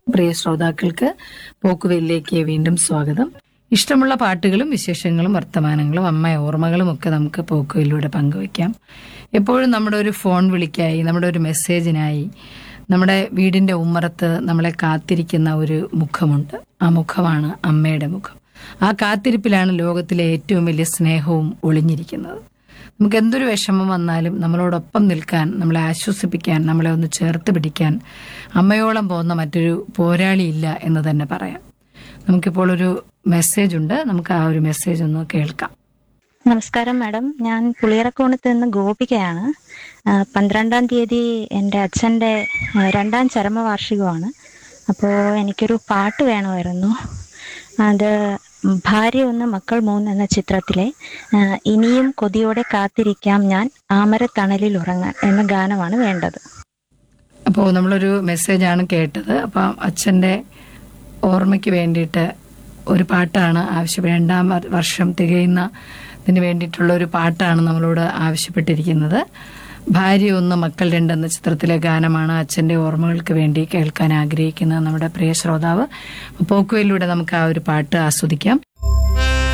പ്രിയ ശ്രോതാക്കൾക്ക് പോക്കുവെല്ലിലേക്ക് വീണ്ടും സ്വാഗതം. ഇഷ്ടമുള്ള പാട്ടുകളും വിശേഷങ്ങളും വർത്തമാനങ്ങളും അമ്മ ഓർമ്മകളും ഒക്കെ നമുക്ക് പോക്കുവെല്ലിലൂടെ പങ്കുവയ്ക്കാം. എപ്പോഴും നമ്മുടെ ഒരു ഫോൺ വിളിക്കായി, നമ്മുടെ ഒരു മെസ്സേജിനായി, നമ്മുടെ വീടിന്റെ ഉമ്മറത്ത് നമ്മളെ കാത്തിരിക്കുന്ന ഒരു മുഖമുണ്ട്. ആ മുഖമാണ് അമ്മയുടെ മുഖം. ആ കാത്തിരിപ്പിലാണ് ലോകത്തിലെ ഏറ്റവും വലിയ സ്നേഹവും ഒളിഞ്ഞിരിക്കുന്നത്. നമുക്ക് എന്തൊരു വിഷമം വന്നാലും നമ്മളോടൊപ്പം നിൽക്കാൻ, നമ്മളെ ആശ്വസിപ്പിക്കാൻ, നമ്മളെ ഒന്ന് ചേർത്ത് പിടിക്കാൻ അമ്മയോളം പോകുന്ന മറ്റൊരു പോരാളിയില്ല എന്ന് തന്നെ പറയാം. നമുക്കിപ്പോൾ ഒരു മെസ്സേജ് ഉണ്ട്. നമുക്ക് ആ ഒരു മെസ്സേജ് ഒന്ന് കേൾക്കാം. നമസ്കാരം മാഡം, ഞാൻ പുളിയറക്കോണത്ത് നിന്ന് ഗോപികയാണ്. 12-ാം തീയതി എൻ്റെ അച്ഛൻ്റെ 2ാം ചരമവാർഷികമാണ്. അപ്പോൾ എനിക്കൊരു പാട്ട് വേണമായിരുന്നു. അത് ഭാര്യ 1 മക്കൾ 3 എന്ന ചിത്രത്തിലെ ഇനിയും കൊതിയോടെ കാത്തിരിക്കാം ഞാൻ ആമരത്തണലിൽ ഉറങ്ങാൻ എന്ന ഗാനമാണ് വേണ്ടത്. അപ്പോൾ നമ്മളൊരു മെസ്സേജാണ് കേട്ടത്. അപ്പം അച്ഛൻ്റെ ഓർമ്മയ്ക്ക് വേണ്ടിയിട്ട് ഒരു പാട്ടാണ് ആവശ്യപ്പെടുന്നത്. 2ാം വർഷം തികയുന്നതിന് വേണ്ടിയിട്ടുള്ള ഒരു പാട്ടാണ് നമ്മളോട് ആവശ്യപ്പെട്ടിരിക്കുന്നത്. ഭാര്യ 1 മക്കൾ 2 എന്ന ചിത്രത്തിലെ ഗാനമാണ് അച്ഛൻ്റെ ഓർമ്മകൾക്ക് വേണ്ടി കേൾക്കാൻ ആഗ്രഹിക്കുന്നത് നമ്മുടെ പ്രിയ ശ്രോതാവ്. പോക്കുവെല്ലിലൂടെ നമുക്ക് ആ ഒരു പാട്ട് ആസ്വദിക്കാം.